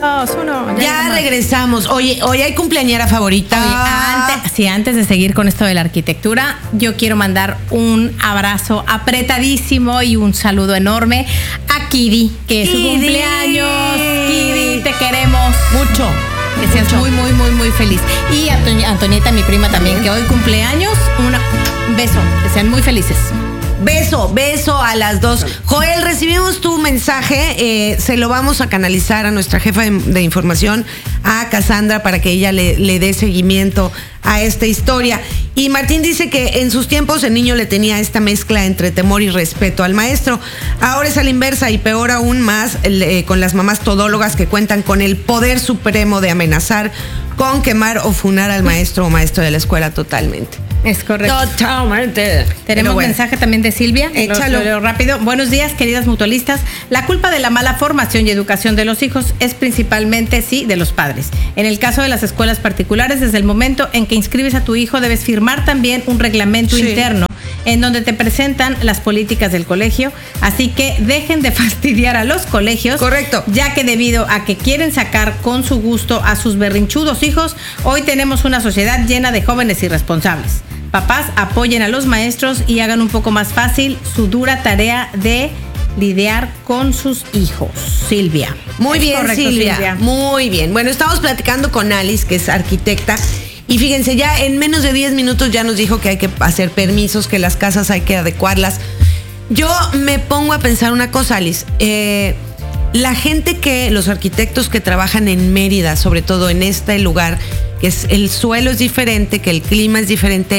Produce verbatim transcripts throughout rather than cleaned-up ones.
Dos, uno. Ya, ya regresamos. Oye, hoy hay cumpleañera favorita. Oye, antes, sí, antes de seguir con esto de la arquitectura, yo quiero mandar un abrazo apretadísimo y un saludo enorme a Kiri, que es su cumpleaños. Kiri, te queremos mucho. Que seas mucho. muy, muy, muy, muy feliz. Y a Antonieta, mi prima también, que hoy cumpleaños. Una, un beso, que sean muy felices. Beso, beso a las dos. Joel, recibimos tu mensaje, eh, se lo vamos a canalizar a nuestra jefa de, de información, a Cassandra, para que ella le, le dé seguimiento a esta historia. Y Martín dice que en sus tiempos el niño le tenía esta mezcla entre temor y respeto al maestro. Ahora es a la inversa y peor aún más eh, con las mamás todólogas que cuentan con el poder supremo de amenazar con quemar o funar al maestro o maestro de la escuela totalmente. Es correcto. Totalmente. Tenemos bueno. mensaje también de Silvia. Échalo. Lo, lo leo rápido. Buenos días, queridas mutualistas. La culpa de la mala formación y educación de los hijos es principalmente, sí, de los padres. En el caso de las escuelas particulares, desde el momento en que inscribes a tu hijo, debes firmar también un reglamento sí. interno en donde te presentan las políticas del colegio. Así que dejen de fastidiar a los colegios. Correcto. Ya que debido a que quieren sacar con su gusto a sus berrinchudos hijos, hoy tenemos una sociedad llena de jóvenes irresponsables. Papás, apoyen a los maestros y hagan un poco más fácil su dura tarea de lidiar con sus hijos. Silvia. Muy bien, correcto, Silvia. Silvia. Muy bien. Bueno, estamos platicando con Alice, que es arquitecta. Y fíjense, ya en menos de diez minutos ya nos dijo que hay que hacer permisos, que las casas hay que adecuarlas. Yo me pongo a pensar una cosa, Alice. Eh, la gente que, los arquitectos que trabajan en Mérida, sobre todo en este lugar, que es, el suelo es diferente, que el clima es diferente,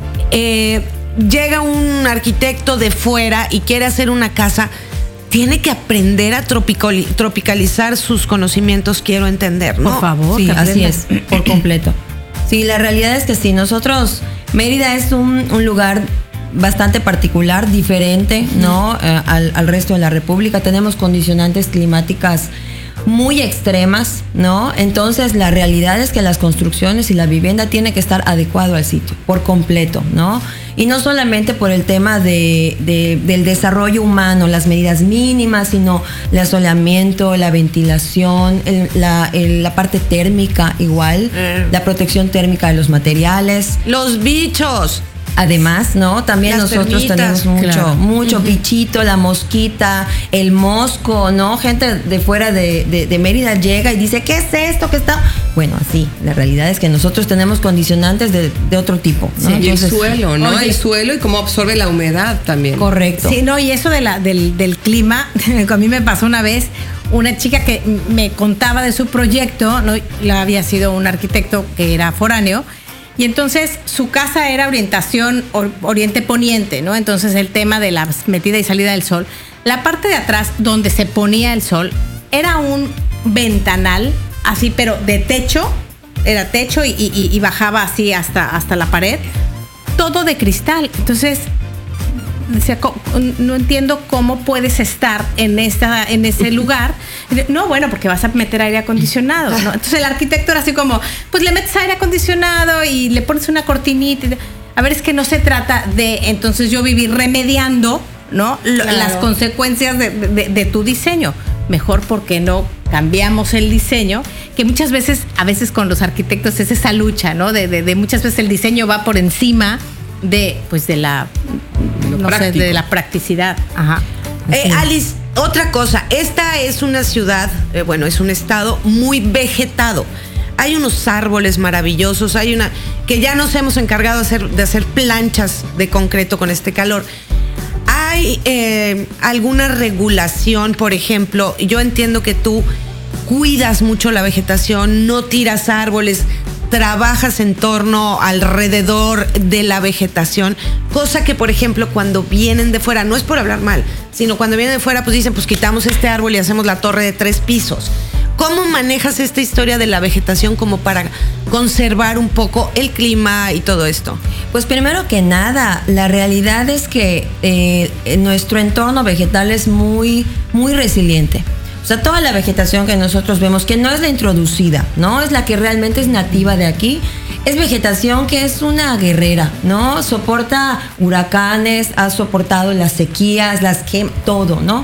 eh, llega un arquitecto de fuera y quiere hacer una casa, tiene que aprender a tropical, tropicalizar sus conocimientos, quiero entender, ¿no? Por favor. Sí, así es, por completo. Sí, la realidad es que sí, nosotros, Mérida es un, un lugar bastante particular, diferente, ¿no? Eh, al, al resto de la República. Tenemos condicionantes climáticas muy extremas, ¿no? Entonces la realidad es que las construcciones y la vivienda tienen que estar adecuado al sitio, por completo, ¿no? Y no solamente por el tema de, de, del desarrollo humano, las medidas mínimas, sino el asoleamiento, la ventilación, el, la, el, la parte térmica igual, eh. la protección térmica de los materiales. Los bichos. Además, ¿no? También las nosotros termitas, tenemos mucho, claro. mucho uh-huh. bichito, la mosquita, el mosco, ¿no? Gente de fuera de, de, de Mérida llega y dice, ¿qué es esto que está? Bueno, así, la realidad es que nosotros tenemos condicionantes de, de otro tipo, ¿no? Sí, Entonces, y el suelo, ¿no? Oye, el suelo y cómo absorbe la humedad también. Correcto. Sí, no, y eso de la, del, del clima, a mí me pasó una vez, una chica que me contaba de su proyecto, ¿no? La había sido un arquitecto que era foráneo. Y entonces su casa era orientación oriente-poniente, ¿no? Entonces el tema de la metida y salida del sol. La parte de atrás, donde se ponía el sol, era un ventanal, así, pero de techo, era techo y, y, y bajaba así hasta, hasta la pared, todo de cristal. Entonces, no entiendo cómo puedes estar en esta en ese lugar. No, bueno, porque vas a meter aire acondicionado, ¿no? Entonces el arquitecto era así como, pues le metes aire acondicionado y le pones una cortinita. A ver, es que no se trata de entonces yo vivir remediando, ¿no? Claro. Las consecuencias de, de, de tu diseño. Mejor porque no cambiamos el diseño, que muchas veces, a veces con los arquitectos es esa lucha, ¿no? De, de, de muchas veces el diseño va por encima de, pues, de la, no sé, de la practicidad. Ajá. Eh, Alice, otra cosa, esta es una ciudad, eh, bueno, es un estado muy vegetado. Hay unos árboles maravillosos, hay una que ya nos hemos encargado de hacer, de hacer planchas de concreto con este calor. ¿Hay eh, alguna regulación, por ejemplo? Yo entiendo que tú cuidas mucho la vegetación, no tiras árboles, trabajas en torno alrededor de la vegetación, cosa que, por ejemplo, cuando vienen de fuera, no es por hablar mal, sino cuando vienen de fuera, pues dicen, pues quitamos este árbol y hacemos la torre de tres pisos. ¿Cómo manejas esta historia de la vegetación como para conservar un poco el clima y todo esto? Pues primero que nada, la realidad es que eh, nuestro entorno vegetal es muy, muy resiliente. O sea, toda la vegetación que nosotros vemos, que no es la introducida, ¿no? Es la que realmente es nativa de aquí. Es vegetación que es una guerrera, ¿no? Soporta huracanes, ha soportado las sequías, las quemas, todo, ¿no?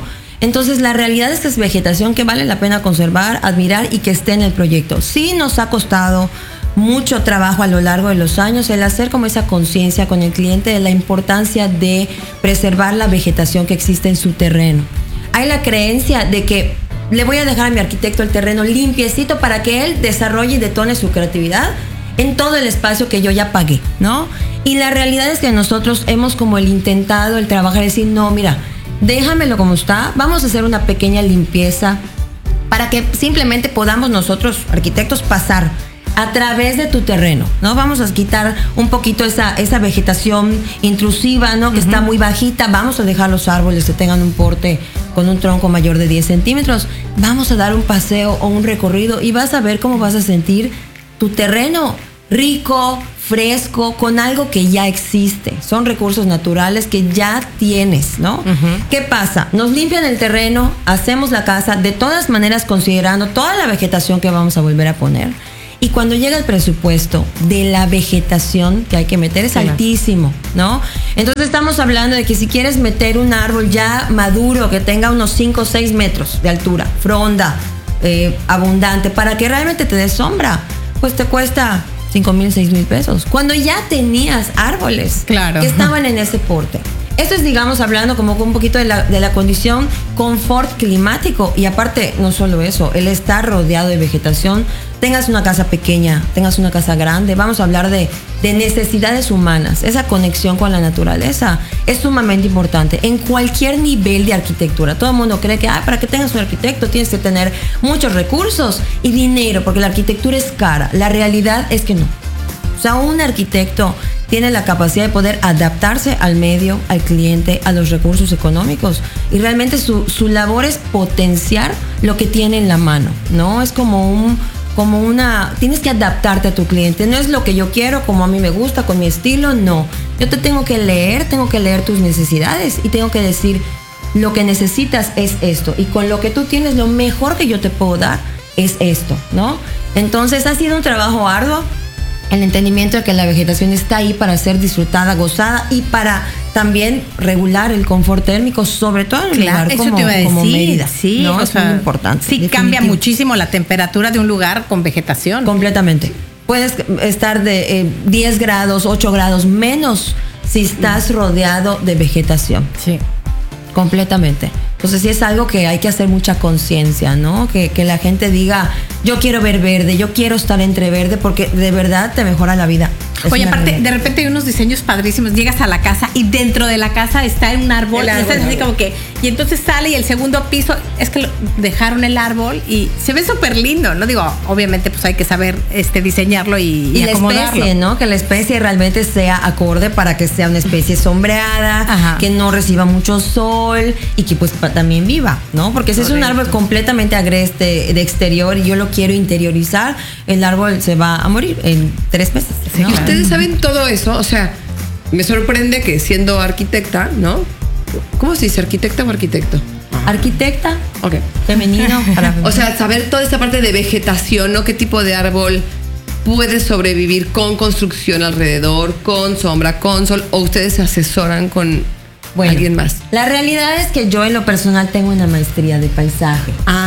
Entonces, la realidad es que es vegetación que vale la pena conservar, admirar y que esté en el proyecto. Sí nos ha costado mucho trabajo a lo largo de los años el hacer como esa conciencia con el cliente de la importancia de preservar la vegetación que existe en su terreno. Hay la creencia de que le voy a dejar a mi arquitecto el terreno limpiecito para que él desarrolle y detone su creatividad en todo el espacio que yo ya pagué, ¿no? Y la realidad es que nosotros hemos como el intentado, el trabajar, decir, no, mira, déjamelo como está, vamos a hacer una pequeña limpieza para que simplemente podamos nosotros, arquitectos, pasar a través de tu terreno, ¿no? Vamos a quitar un poquito esa, esa vegetación intrusiva, ¿no? Que uh-huh. está muy bajita, vamos a dejar los árboles que tengan un porte con un tronco mayor de diez centímetros, vamos a dar un paseo o un recorrido y vas a ver cómo vas a sentir tu terreno rico, fresco, con algo que ya existe. Son recursos naturales que ya tienes, ¿no? Uh-huh. ¿Qué pasa? Nos limpian el terreno, hacemos la casa, de todas maneras considerando toda la vegetación que vamos a volver a poner. Y cuando llega el presupuesto de la vegetación que hay que meter es claro. altísimo, ¿no? Entonces estamos hablando de que si quieres meter un árbol ya maduro, que tenga unos cinco o seis metros de altura, fronda, eh, abundante, para que realmente te dé sombra, pues te cuesta cinco mil, seis mil pesos. Cuando ya tenías árboles claro. que estaban en ese porte. Esto es, digamos, hablando como un poquito de la, de la condición confort climático. Y aparte, no solo eso, el estar rodeado de vegetación, tengas una casa pequeña, tengas una casa grande, vamos a hablar de, de necesidades humanas. Esa conexión con la naturaleza es sumamente importante en cualquier nivel de arquitectura. Todo el mundo cree que ah, para que tengas un arquitecto tienes que tener muchos recursos y dinero, porque la arquitectura es cara. La realidad es que no. O sea, un arquitecto tiene la capacidad de poder adaptarse al medio, al cliente, a los recursos económicos. Y realmente su, su labor es potenciar lo que tiene en la mano, ¿no? Es como un, como una... Tienes que adaptarte a tu cliente. No es lo que yo quiero, como a mí me gusta, con mi estilo, no. Yo te tengo que leer, tengo que leer tus necesidades y tengo que decir, lo que necesitas es esto. Y con lo que tú tienes, lo mejor que yo te puedo dar es esto, ¿no? Entonces, ha sido un trabajo arduo. El entendimiento de que la vegetación está ahí para ser disfrutada, gozada y para también regular el confort térmico, sobre todo en un claro, lugar como, como Mérida. Sí, ¿no? o Es sea, muy importante. Sí, definitivo. Cambia muchísimo la temperatura de un lugar con vegetación. Completamente. Puedes estar de eh, diez grados, ocho grados menos si estás rodeado de vegetación. Sí. Completamente. Entonces sí es algo que hay que hacer mucha conciencia, ¿no? Que, que la gente diga, yo quiero ver verde, yo quiero estar entre verde, porque de verdad te mejora la vida. Es Oye, aparte, realidad. de repente hay unos diseños padrísimos. Llegas a la casa y dentro de la casa está un árbol. El árbol, y, estás así árbol. como que, y entonces sale y el segundo piso es que lo, dejaron el árbol y se ve súper lindo, ¿no? Digo, obviamente pues hay que saber este diseñarlo y, y, y la acomodarlo. especie, ¿no? Que la especie realmente sea acorde para que sea una especie sombreada, Ajá. que no reciba mucho sol y que pues pa- también viva, ¿no? Porque si es un Correcto. árbol completamente agreste de exterior y yo lo quiero interiorizar, el árbol se va a morir en tres meses. Sí, ¿no? Y ustedes saben todo eso, o sea, me sorprende que siendo arquitecta, ¿no? ¿Cómo se dice, arquitecta o arquitecto? Arquitecta, Ok. femenino, para O sea, saber toda esta parte de vegetación, ¿no? ¿Qué tipo de árbol puede sobrevivir con construcción alrededor, con sombra, con sol? ¿O ustedes se asesoran con Bueno, alguien más? La realidad es que yo en lo personal tengo una maestría de paisaje.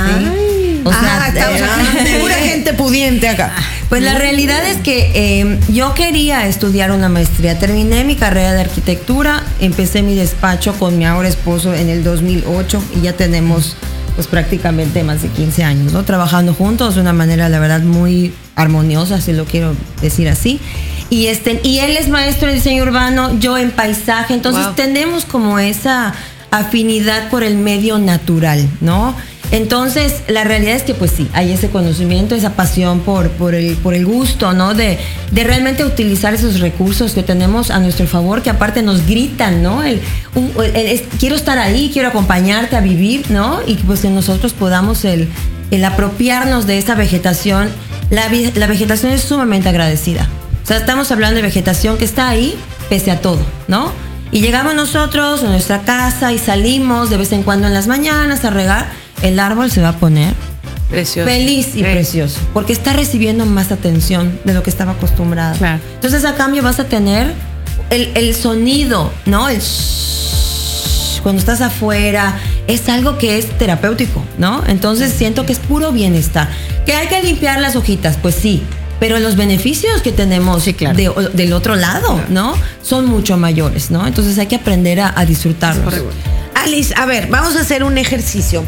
Ay. O sea, ah, estamos eh, hablando de pura gente pudiente acá. Pues la realidad es que eh, yo quería estudiar una maestría. Terminé mi carrera de arquitectura, empecé mi despacho con mi ahora esposo en el dos mil ocho y ya tenemos pues prácticamente más de quince años, ¿no? Trabajando juntos de una manera, la verdad, muy armoniosa, si lo quiero decir así. Y, este, y él es maestro de diseño urbano, yo en paisaje, entonces Wow. tenemos como esa afinidad por el medio natural, ¿no? Entonces, la realidad es que pues sí, hay ese conocimiento, esa pasión por, por, el, por el gusto, ¿no? De, de realmente utilizar esos recursos que tenemos a nuestro favor, que aparte nos gritan, ¿no? El, un- el- es- quiero estar ahí, quiero acompañarte a vivir, ¿no? Y pues que nosotros podamos el, el apropiarnos de esa vegetación. La, vi- la vegetación es sumamente agradecida. O sea, estamos hablando de vegetación que está ahí pese a todo, ¿no? Y llegamos nosotros a nuestra casa y salimos de vez en cuando en las mañanas a regar. El árbol se va a poner Precioso. feliz y Sí. precioso, porque está recibiendo más atención de lo que estaba acostumbrado. Claro. Entonces, a cambio, vas a tener el, el sonido, ¿no? El shhh, cuando estás afuera, es algo que es terapéutico, ¿no? Entonces siento que es puro bienestar. ¿Que hay que limpiar las hojitas? Pues sí, pero los beneficios que tenemos Sí, claro. de- del otro lado, ¿no? Son mucho mayores, ¿no? Entonces hay que aprender a, a disfrutarlos. Alice, a ver, vamos a hacer un ejercicio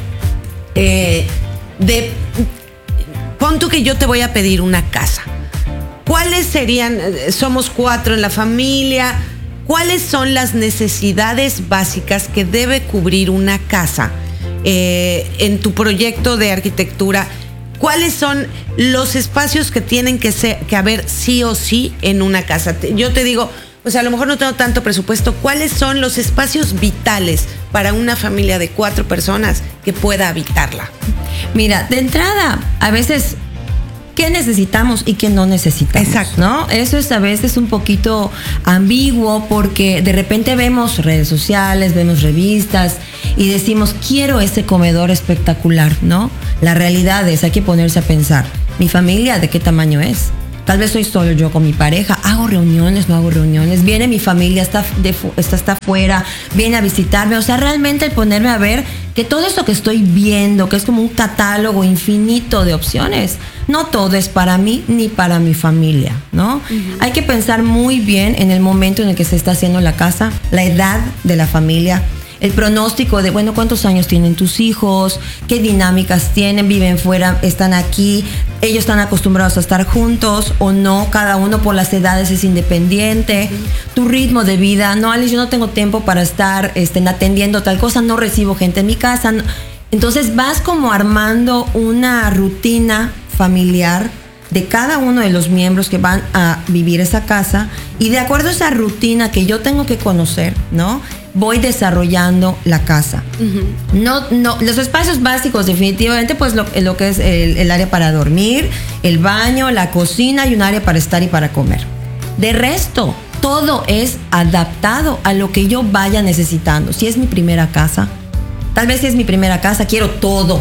eh, de... Pon tú que yo te voy a pedir una casa. ¿Cuáles serían, eh, somos cuatro en la familia, cuáles son las necesidades básicas que debe cubrir una casa eh, en tu proyecto de arquitectura? ¿Cuáles son los espacios que tienen que, ser, que haber sí o sí en una casa? Te- Yo te digo, o sea, a lo mejor no tengo tanto presupuesto. ¿Cuáles son los espacios vitales para una familia de cuatro personas que pueda habitarla? Mira, de entrada, a veces, ¿qué necesitamos y qué no necesitamos? Exacto. ¿No? Eso es a veces un poquito ambiguo porque de repente vemos redes sociales, vemos revistas y decimos, quiero ese comedor espectacular, ¿no? La realidad es, hay que ponerse a pensar, ¿mi familia de qué tamaño es? Tal vez soy solo yo con mi pareja, hago reuniones, no hago reuniones, viene mi familia, está, de, fu- está, está afuera, viene a visitarme, o sea, realmente el ponerme a ver que todo eso que estoy viendo, que es como un catálogo infinito de opciones, no todo es para mí ni para mi familia, ¿no? Uh-huh. Hay que pensar muy bien en el momento en el que se está haciendo la casa, la edad de la familia, el pronóstico de, bueno, cuántos años tienen tus hijos, qué dinámicas tienen, viven fuera, están aquí, ellos están acostumbrados a estar juntos o no, cada uno por las edades es independiente, uh-huh. Tu ritmo de vida, no, Alice, yo no tengo tiempo para estar este, atendiendo tal cosa, no recibo gente en mi casa. No. Entonces vas como armando una rutina familiar de cada uno de los miembros que van a vivir esa casa y de acuerdo a esa rutina que yo tengo que conocer, ¿no? Voy desarrollando la casa. Uh-huh. No, no, los espacios básicos definitivamente, pues lo, lo que es el, el área para dormir, el baño, la cocina y un área para estar y para comer. De resto, todo es adaptado a lo que yo vaya necesitando. Si es mi primera casa, tal vez si es mi primera casa, quiero todo.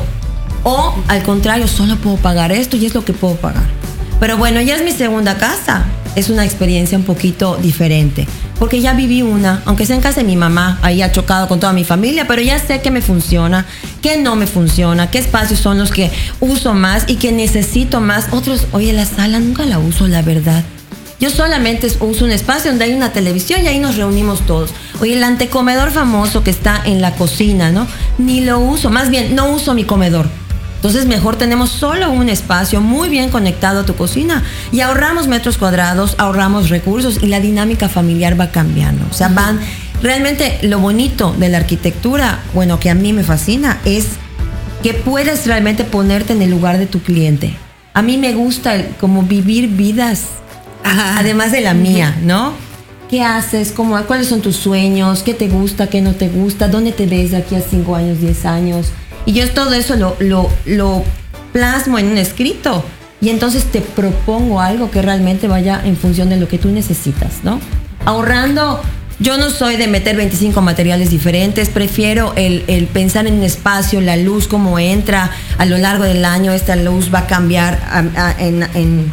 O al contrario, solo puedo pagar esto y es lo que puedo pagar. Pero bueno, ya es mi segunda casa. Es una experiencia un poquito diferente. Porque ya viví una, aunque sea en casa de mi mamá, ahí ha chocado con toda mi familia, pero ya sé qué me funciona, qué no me funciona, qué espacios son los que uso más y que necesito más. Otros, oye, la sala nunca la uso, la verdad. Yo solamente uso un espacio donde hay una televisión y ahí nos reunimos todos. Oye, el antecomedor famoso que está en la cocina, ¿no? Ni lo uso, más bien, no uso mi comedor. Entonces mejor tenemos solo un espacio muy bien conectado a tu cocina y ahorramos metros cuadrados, ahorramos recursos y la dinámica familiar va cambiando. O sea, van, realmente lo bonito de la arquitectura, bueno, que a mí me fascina, es que puedes realmente ponerte en el lugar de tu cliente. A mí me gusta el, como vivir vidas, Ajá. además de la mía, ¿no? ¿Qué haces? ¿Cómo, ¿Cuáles son tus sueños? ¿Qué te gusta? ¿Qué no te gusta? ¿Dónde te ves de aquí a cinco años, diez años? Y yo todo eso lo, lo, lo plasmo en un escrito y entonces te propongo algo que realmente vaya en función de lo que tú necesitas, ¿no? Ahorrando, yo no soy de meter veinticinco materiales diferentes, prefiero el, el pensar en un espacio, la luz, cómo entra a lo largo del año, esta luz va a cambiar a, a, en, en,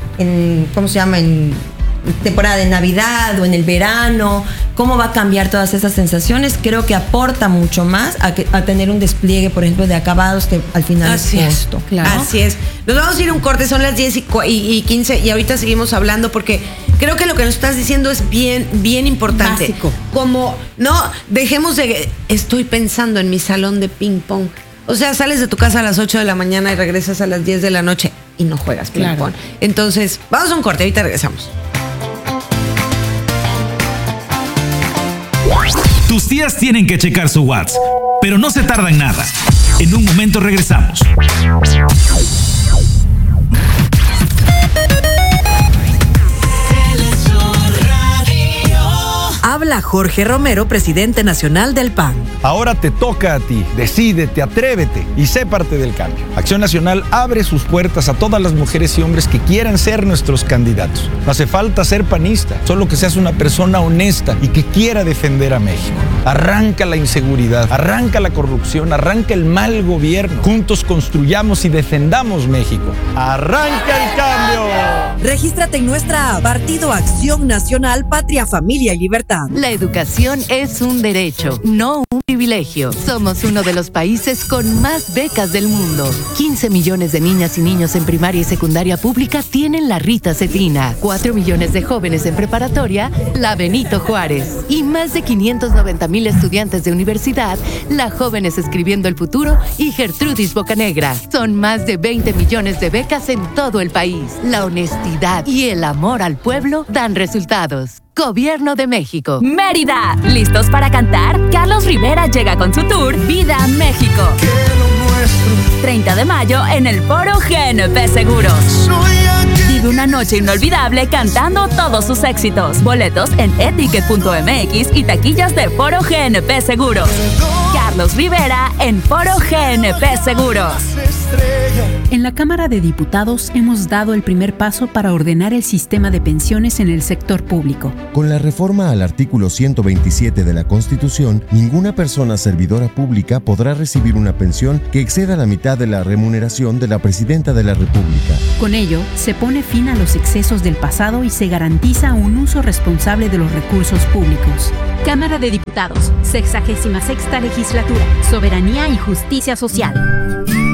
en, ¿cómo se llama? En temporada de Navidad o en el verano, cómo va a cambiar todas esas sensaciones. Creo que aporta mucho más a, que, a tener un despliegue, por ejemplo, de acabados que al final Así es costo. Es, claro. Así es. Nos vamos a ir a un corte, son las diez y quince y ahorita seguimos hablando porque creo que lo que nos estás diciendo es bien, bien importante. Básico. Como, no, dejemos de... Estoy pensando en mi salón de ping pong. O sea, sales de tu casa a las ocho de la mañana y regresas a las diez de la noche y no juegas ping pong. Claro. Entonces, vamos a un corte, ahorita regresamos. Tus tías tienen que checar su WhatsApp, pero no se tardan nada. En un momento regresamos. Habla Jorge Romero, presidente nacional del P A N. Ahora te toca a ti. Decídete, atrévete y sé parte del cambio. Acción Nacional abre sus puertas a todas las mujeres y hombres que quieran ser nuestros candidatos. No hace falta ser panista, solo que seas una persona honesta y que quiera defender a México. Arranca la inseguridad, arranca la corrupción, arranca el mal gobierno. Juntos construyamos y defendamos México. ¡Arranca el cambio! Regístrate en nuestra app Partido Acción Nacional, Patria, Familia y Libertad. La educación es un derecho, no un privilegio. Somos uno de los países con más becas del mundo. quince millones de niñas y niños en primaria y secundaria pública tienen la Rita Cetina. cuatro millones de jóvenes en preparatoria, la Benito Juárez. Y más de quinientos noventa mil estudiantes de universidad, la Jóvenes Escribiendo el Futuro y Gertrudis Bocanegra. Son más de veinte millones de becas en todo el país. La honestidad y el amor al pueblo dan resultados. Gobierno de México. Mérida, ¿listos para cantar? Carlos Rivera llega con su tour Vida México. treinta de mayo en el Foro G N P Seguros. Vive una noche inolvidable cantando todos sus éxitos. Boletos en etiquet punto m x y taquillas de Foro G N P Seguros. Carlos Rivera en Foro G N P Seguros. En la Cámara de Diputados hemos dado el primer paso para ordenar el sistema de pensiones en el sector público. Con la reforma al artículo ciento veintisiete de la Constitución, ninguna persona servidora pública podrá recibir una pensión que exceda la mitad de la remuneración de la Presidenta de la República. Con ello, se pone fin a los excesos del pasado y se garantiza un uso responsable de los recursos públicos. Cámara de Diputados, sexagésima sexta legislatura, Soberanía y Justicia Social.